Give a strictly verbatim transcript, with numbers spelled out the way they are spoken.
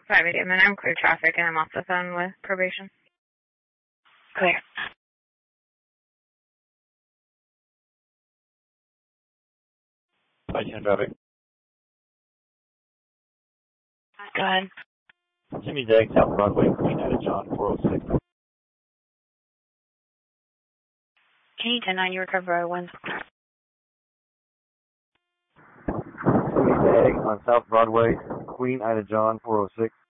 five eighty, man. I'm clear traffic and I'm off the phone with probation. Clear. five ten traffic. Go ahead. Jimmy Zag, South Broadway, Queen Ida John, four oh six. Can you ten nine your recovery one? Jimmy Zag on South Broadway, Queen Ida John, four oh six.